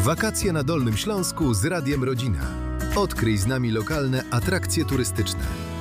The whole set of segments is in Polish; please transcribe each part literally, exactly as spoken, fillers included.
Wakacje na Dolnym Śląsku z Radiem Rodzina. Odkryj z nami lokalne atrakcje turystyczne.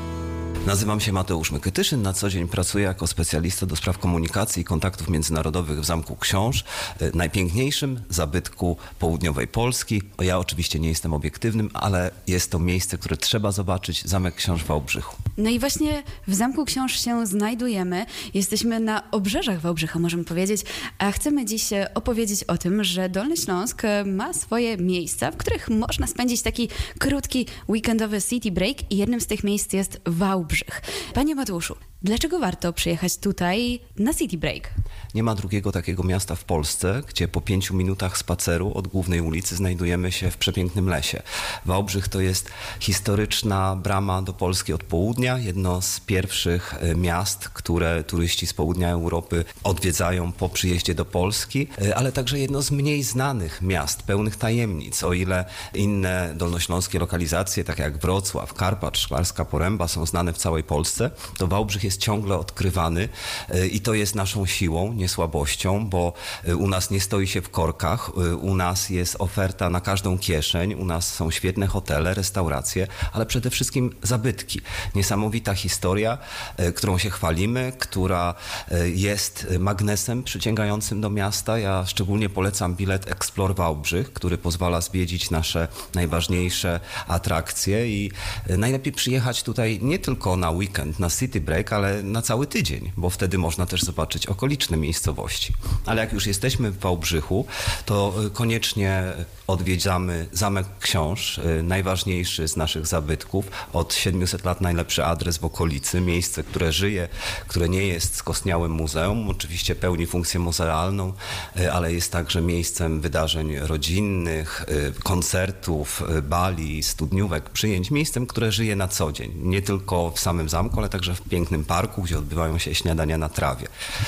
Nazywam się Mateusz Mykytyszyn, na co dzień pracuję jako specjalista do spraw komunikacji i kontaktów międzynarodowych w Zamku Książ, najpiękniejszym zabytku południowej Polski. Ja oczywiście nie jestem obiektywnym, ale jest to miejsce, które trzeba zobaczyć, Zamek Książ w Wałbrzychu. No i właśnie w Zamku Książ się znajdujemy. Jesteśmy na obrzeżach Wałbrzycha, możemy powiedzieć, a chcemy dziś opowiedzieć o tym, że Dolny Śląsk ma swoje miejsca, w których można spędzić taki krótki, weekendowy city break i jednym z tych miejsc jest Wałbrzych. Panie Mateuszu, dlaczego warto przyjechać tutaj na city break? Nie ma drugiego takiego miasta w Polsce, gdzie po pięciu minutach spaceru od głównej ulicy znajdujemy się w przepięknym lesie. Wałbrzych to jest historyczna brama do Polski od południa, jedno z pierwszych miast, które turyści z południa Europy odwiedzają po przyjeździe do Polski, ale także jedno z mniej znanych miast, pełnych tajemnic. O ile inne dolnośląskie lokalizacje, tak jak Wrocław, Karpacz, Szklarska Poręba są znane w całej Polsce, to Wałbrzych jest ciągle odkrywany i to jest naszą siłą, nie słabością, bo u nas nie stoi się w korkach, u nas jest oferta na każdą kieszeń, u nas są świetne hotele, restauracje, ale przede wszystkim zabytki. Niesamowita historia, którą się chwalimy, która jest magnesem przyciągającym do miasta. Ja szczególnie polecam bilet Explore Wałbrzych, który pozwala zwiedzić nasze najważniejsze atrakcje i najlepiej przyjechać tutaj nie tylko na weekend, na city break, ale na cały tydzień, bo wtedy można też zobaczyć okoliczne miejscowości. Ale jak już jesteśmy w Wałbrzychu, to koniecznie odwiedzamy Zamek Książ, najważniejszy z naszych zabytków. Od siedmiuset lat najlepszy adres w okolicy, miejsce, które żyje, które nie jest skostniałym muzeum, oczywiście pełni funkcję muzealną, ale jest także miejscem wydarzeń rodzinnych, koncertów, bali, studniówek, przyjęć, miejscem, które żyje na co dzień. Nie tylko w samym zamku, ale także w pięknym parku, gdzie odbywają się śniadania na trawie.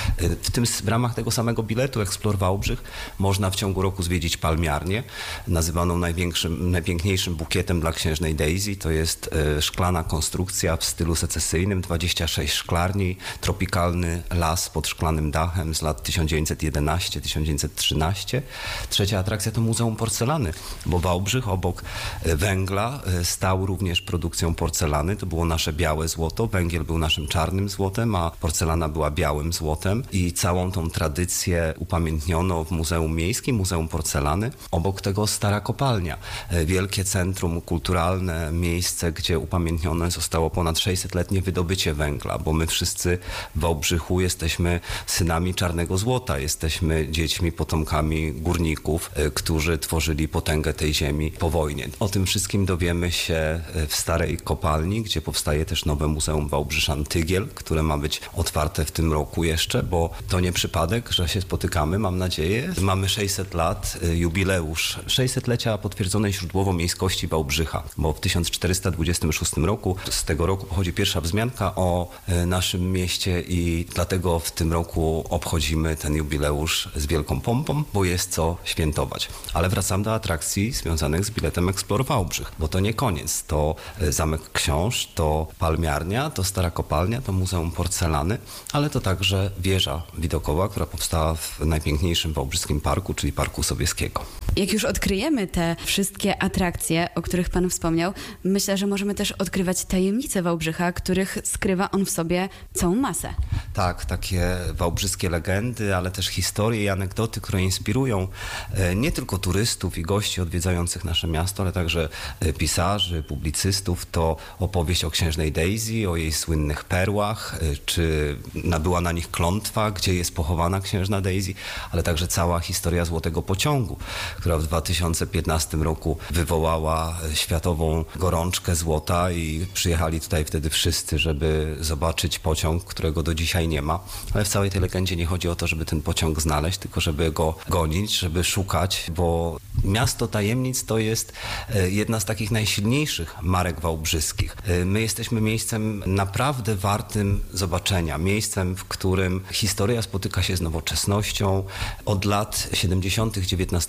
W tym, w ramach tego samego biletu Explore Wałbrzych można w ciągu roku zwiedzić palmiarnię, nazywaną największym, najpiękniejszym bukietem dla księżnej Daisy. To jest szklana konstrukcja w stylu secesyjnym, dwadzieścia sześć szklarni, tropikalny las pod szklanym dachem z lat tysiąc dziewięćset jedenaście do tysiąc dziewięćset trzynaście. Trzecia atrakcja to Muzeum Porcelany, bo Wałbrzych obok węgla stał również produkcją porcelany. To było nasze białe złoto, węgiel był naszym czarnym złotem, a porcelana była białym złotem i całą tą tradycję upamiętniono w Muzeum Miejskim, Muzeum Porcelany. Obok tego stara kopalnia, wielkie centrum kulturalne, miejsce, gdzie upamiętnione zostało ponad sześćsetletnie wydobycie węgla, bo my wszyscy w Wałbrzychu jesteśmy synami czarnego złota, jesteśmy dziećmi, potomkami górników, którzy tworzyli potęgę tej ziemi po wojnie. O tym wszystkim dowiemy się w starej kopalni, gdzie powstaje też nowe Muzeum Wałbrzyszan-Tygiel, które ma być otwarte w tym roku jeszcze, bo to nie przypadek, że się spotykamy, mam nadzieję. Mamy sześćset lat, jubileusz sześćsetlecia potwierdzonej źródłowo miejskości Wałbrzycha, bo w tysiąc czterysta dwudziestym szóstym roku, z tego roku pochodzi pierwsza wzmianka o naszym mieście i dlatego w tym roku obchodzimy ten jubileusz z wielką pompą, bo jest co świętować. Ale wracam do atrakcji związanych z biletem Explore Wałbrzych, bo to nie koniec. To Zamek Książ, to palmiarnia, to stara kopalnia, to Muzeum Porcelany, ale to także wieża widokowa, która powstała w najpiękniejszym wałbrzyskim parku, czyli Parku Sobieskiego. Jak już odkryjemy te wszystkie atrakcje, o których Pan wspomniał, myślę, że możemy też odkrywać tajemnice Wałbrzycha, których skrywa on w sobie całą masę. Tak, takie wałbrzyskie legendy, ale też historie i anegdoty, które inspirują nie tylko turystów i gości odwiedzających nasze miasto, ale także pisarzy, publicystów. To opowieść o księżnej Daisy, o jej słynnych perłach, czy nabyła na nich klątwa, gdzie jest pochowana księżna Daisy, ale także cała historia Złotego Pociągu, która w dwa tysiące piętnastym roku wywołała światową gorączkę złota i przyjechali tutaj wtedy wszyscy, żeby zobaczyć pociąg, którego do dzisiaj nie ma. Ale w całej tej legendzie nie chodzi o to, żeby ten pociąg znaleźć, tylko żeby go gonić, żeby szukać, bo Miasto Tajemnic to jest jedna z takich najsilniejszych marek wałbrzyskich. My jesteśmy miejscem naprawdę wartym zobaczenia, miejscem, w którym historia spotyka się z nowoczesnością. Od lat siedemdziesiątych dziewiętnastego wieku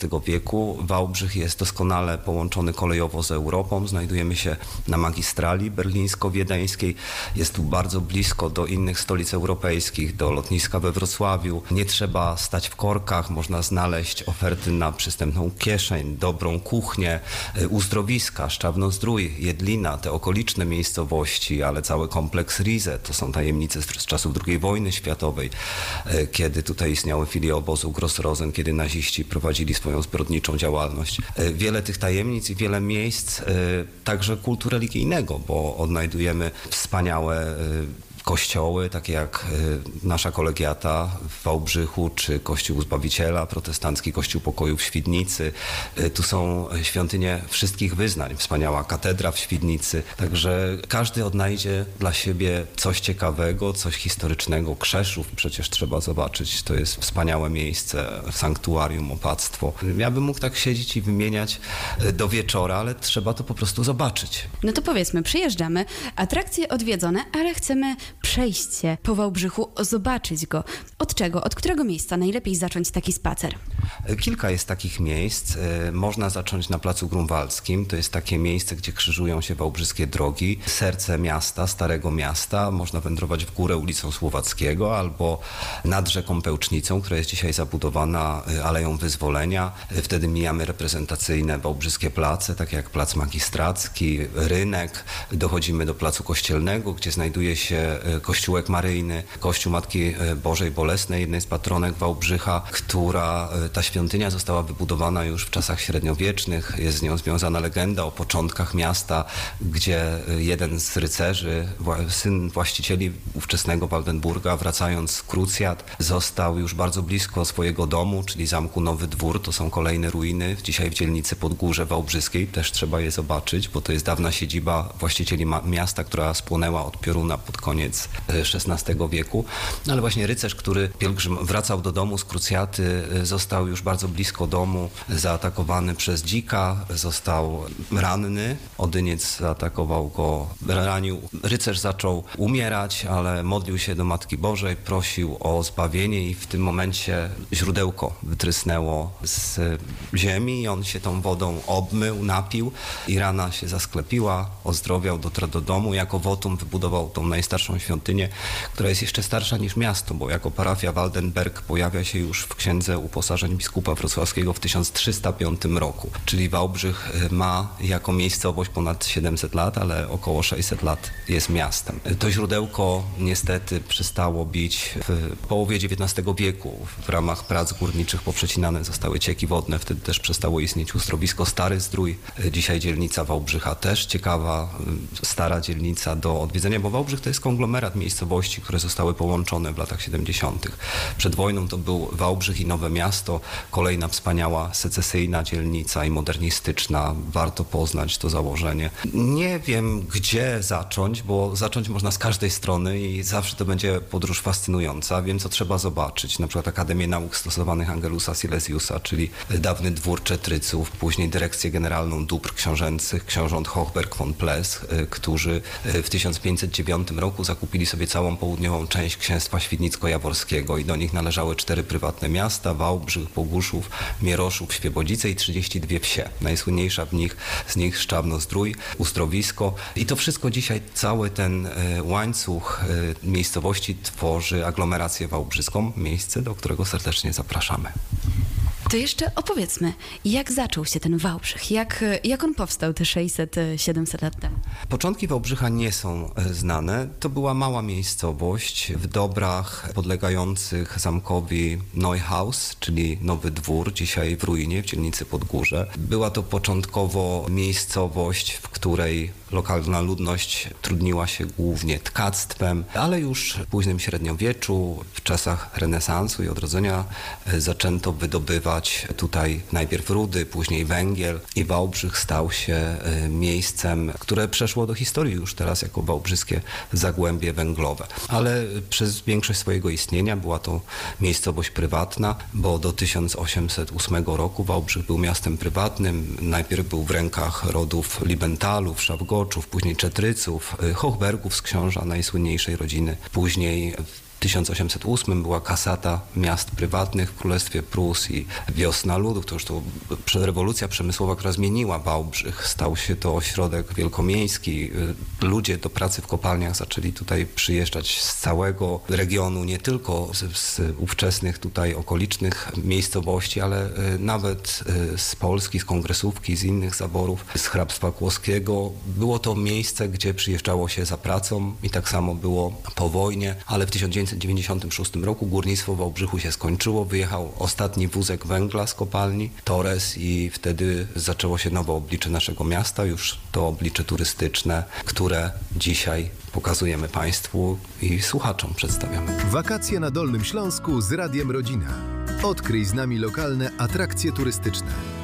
wieku. Wałbrzych jest doskonale połączony kolejowo z Europą. Znajdujemy się na magistrali berlińsko-wiedeńskiej. Jest tu bardzo blisko do innych stolic europejskich, do lotniska we Wrocławiu. Nie trzeba stać w korkach, można znaleźć oferty na przystępną kieszeń, dobrą kuchnię, uzdrowiska, Szczawno-Zdrój, Jedlina, te okoliczne miejscowości, ale cały kompleks Rize, to są tajemnice z czasów drugiej wojny światowej, kiedy tutaj istniały filie obozu Gross-Rosen, kiedy naziści prowadzili swoją zbrodniczą działalność. Wiele tych tajemnic i wiele miejsc, także kultu religijnego, bo odnajdujemy wspaniałe kościoły, takie jak nasza kolegiata w Wałbrzychu, czy Kościół Zbawiciela, protestancki Kościół Pokoju w Świdnicy. Tu są świątynie wszystkich wyznań, wspaniała katedra w Świdnicy. Także każdy odnajdzie dla siebie coś ciekawego, coś historycznego. Krzeszów przecież trzeba zobaczyć. To jest wspaniałe miejsce, sanktuarium, opactwo. Ja bym mógł tak siedzieć i wymieniać do wieczora, ale trzeba to po prostu zobaczyć. No to powiedzmy, przyjeżdżamy, atrakcje odwiedzone, ale chcemy przejść się po Wałbrzychu, zobaczyć go. Od czego, od którego miejsca najlepiej zacząć taki spacer? Kilka jest takich miejsc. Można zacząć na Placu Grunwaldzkim. To jest takie miejsce, gdzie krzyżują się wałbrzyskie drogi. Serce miasta, Starego Miasta. Można wędrować w górę ulicą Słowackiego albo nad rzeką Pełcznicą, która jest dzisiaj zabudowana Aleją Wyzwolenia. Wtedy mijamy reprezentacyjne wałbrzyskie place, takie jak Plac Magistracki, Rynek. Dochodzimy do Placu Kościelnego, gdzie znajduje się Kościółek Maryjny, Kościół Matki Bożej Bolesnej, jednej z patronek Wałbrzycha, która ta świątynia została wybudowana już w czasach średniowiecznych. Jest z nią związana legenda o początkach miasta, gdzie jeden z rycerzy, syn właścicieli ówczesnego Waldenburga, wracając z krucjat, został już bardzo blisko swojego domu, czyli zamku Nowy Dwór. To są kolejne ruiny, dzisiaj w dzielnicy Podgórze Wałbrzyskiej. Też trzeba je zobaczyć, bo to jest dawna siedziba właścicieli miasta, która spłonęła od pioruna pod koniec szesnastego wieku. No ale właśnie rycerz, który pielgrzym wracał do domu z krucjaty, został już bardzo blisko domu, zaatakowany przez dzika, został ranny. Odyniec zaatakował go, ranił. Rycerz zaczął umierać, ale modlił się do Matki Bożej, prosił o zbawienie i w tym momencie źródełko wytrysnęło z ziemi i on się tą wodą obmył, napił i rana się zasklepiła, ozdrowiał, dotarł do domu. Jako wotum wybudował tą najstarszą świątynię, która jest jeszcze starsza niż miasto, bo jako parafia Waldenberg pojawia się już w księdze uposażeń biskupa wrocławskiego w tysiąc trzysta piątym roku. Czyli Wałbrzych ma jako miejscowość ponad siedemset lat, ale około sześćset lat jest miastem. To źródełko niestety przestało bić w połowie dziewiętnastego wieku. W ramach prac górniczych poprzecinane zostały cieki wodne, wtedy też przestało istnieć uzdrowisko Stary Zdrój. Dzisiaj dzielnica Wałbrzycha też ciekawa, stara dzielnica do odwiedzenia, bo Wałbrzych to jest konglomerat miejscowości, które zostały połączone w latach siedemdziesiątych. Przed wojną to był Wałbrzych i Nowe Miasto, kolejna wspaniała secesyjna dzielnica i modernistyczna. Warto poznać to założenie. Nie wiem, gdzie zacząć, bo zacząć można z każdej strony i zawsze to będzie podróż fascynująca. Wiem, co trzeba zobaczyć. Na przykład Akademię Nauk Stosowanych Angelusa Silesiusa, czyli dawny dwór Czetryców, później dyrekcję generalną dóbr książęcych, książąt Hochberg von Pless, którzy w tysiąc pięćset dziewiątym roku zakupili sobie całą południową część księstwa świdnicko-jaworskiego i do nich należały cztery prywatne miasta: Wałbrzych, Boguszów, Mieroszów, Świebodzice i trzydzieści dwie wsie. Najsłynniejsza w nich, z nich Szczawno-Zdrój, Uzdrowisko. I to wszystko dzisiaj, cały ten łańcuch miejscowości tworzy aglomerację wałbrzyską, miejsce, do którego serdecznie zapraszamy. To jeszcze opowiedzmy, jak zaczął się ten Wałbrzych, jak, jak on powstał te sześćset siedemset lat temu? Początki Wałbrzycha nie są znane. To była mała miejscowość w dobrach podlegających zamkowi Neuhaus, czyli Nowy Dwór, dzisiaj w ruinie, w dzielnicy Podgórze. Była to początkowo miejscowość, w której lokalna ludność trudniła się głównie tkactwem, ale już w późnym średniowieczu, w czasach renesansu i odrodzenia zaczęto wydobywać tutaj najpierw rudy, później węgiel i Wałbrzych stał się miejscem, które przeszło do historii już teraz jako wałbrzyskie zagłębie węglowe. Ale przez większość swojego istnienia była to miejscowość prywatna, bo do tysiąc osiemset ósmego roku Wałbrzych był miastem prywatnym. Najpierw był w rękach rodów Liebentalów, Szawgoczów, później Czetryców, Hochbergów z książa najsłynniejszej rodziny. Później w tysiąc osiemset ósmym była kasata miast prywatnych w Królestwie Prus i wiosna ludów. To już to rewolucja przemysłowa, która zmieniła Wałbrzych. Stał się to ośrodek wielkomiejski. Ludzie do pracy w kopalniach zaczęli tutaj przyjeżdżać z całego regionu, nie tylko z, z ówczesnych tutaj okolicznych miejscowości, ale nawet z Polski, z Kongresówki, z innych zaborów, z hrabstwa kłoskiego. Było to miejsce, gdzie przyjeżdżało się za pracą i tak samo było po wojnie, ale w tysiąc dziewięćset dziewięćdziesiątym szóstym roku górnictwo w Wałbrzychu się skończyło. Wyjechał ostatni wózek węgla z kopalni, Torres, i wtedy zaczęło się nowe oblicze naszego miasta, już to oblicze turystyczne, które dzisiaj pokazujemy Państwu i słuchaczom przedstawiamy. Wakacje na Dolnym Śląsku z Radiem Rodzina. Odkryj z nami lokalne atrakcje turystyczne.